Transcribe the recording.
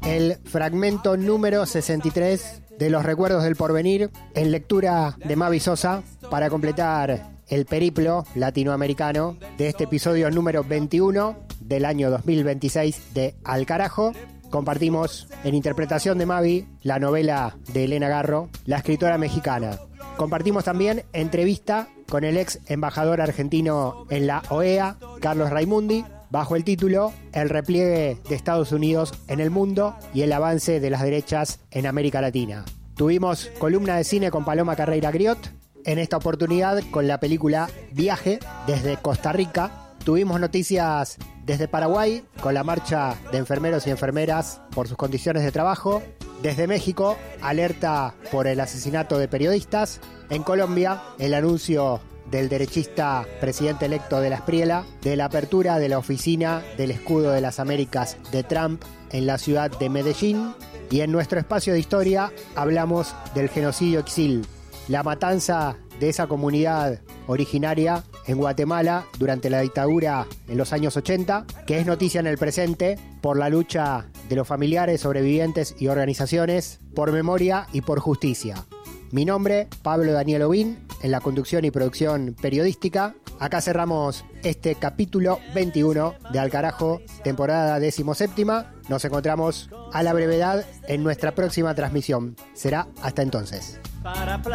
el fragmento número 63 de Los Recuerdos del Porvenir, en lectura de Mavi Sosa, para completar el periplo latinoamericano de este episodio número 21 del año 2026 de Al Carajo. Compartimos en interpretación de Mavi la novela de Elena Garro, la escritora mexicana. Compartimos también entrevista con el ex embajador argentino en la OEA, Carlos Raimundi, bajo el título El repliegue de Estados Unidos en el mundo y el avance de las derechas en América Latina. Tuvimos columna de cine con Paloma Carreira Griot, en esta oportunidad con la película Viaje desde Costa Rica. Tuvimos noticias desde Paraguay con la marcha de enfermeros y enfermeras por sus condiciones de trabajo. Desde México, alerta por el asesinato de periodistas. En Colombia, el anuncio del derechista presidente electo de la Espriela de la apertura de la oficina del Escudo de las Américas de Trump en la ciudad de Medellín. Y en nuestro espacio de historia hablamos del genocidio Ixil, la matanza de esa comunidad originaria en Guatemala durante la dictadura en los años 80, que es noticia en el presente por la lucha de los familiares, sobrevivientes y organizaciones por memoria y por justicia. Mi nombre, Pablo Daniel Ovín, en la conducción y producción periodística. Acá cerramos este capítulo 21 de Al Carajo, temporada 17ª. Nos encontramos a la brevedad en nuestra próxima transmisión. Será hasta entonces.